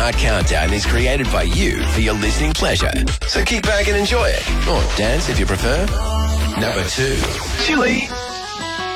Heart Countdown is created by you for your listening pleasure. So kick back and enjoy it. Or dance if you prefer. Number 2, Chili.